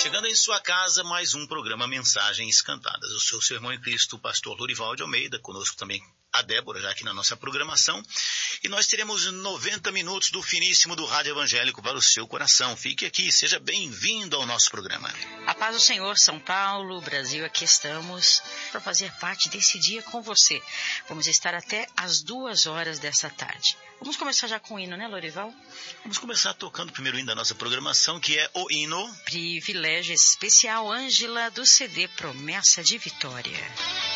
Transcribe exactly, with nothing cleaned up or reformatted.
Chegando em sua casa, mais um programa Mensagens Cantadas. O seu sermão em Cristo, o pastor Lorival de Almeida, conosco também a Débora, já aqui na nossa programação. E nós teremos noventa minutos do finíssimo do Rádio Evangélico para o seu coração. Fique aqui, seja bem-vindo ao nosso programa. A paz do Senhor, São Paulo, Brasil, aqui estamos para fazer parte desse dia com você. Vamos estar até às duas horas dessa tarde. Vamos começar já com o hino, né, Lorival? Vamos começar tocando o primeiro hino da nossa programação, que é o hino... Privilégio Especial, Ângela, do C D Promessa de Vitória.